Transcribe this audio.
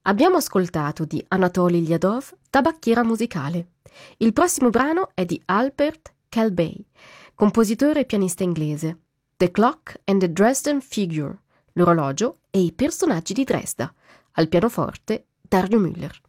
Abbiamo ascoltato di Anatoly Lyadov Tabacchiera musicale. Il prossimo brano è di Albert Calbey, compositore e pianista inglese. The Clock and the Dresden Figure, l'orologio e i personaggi di Dresda. Al pianoforte Dario Müller.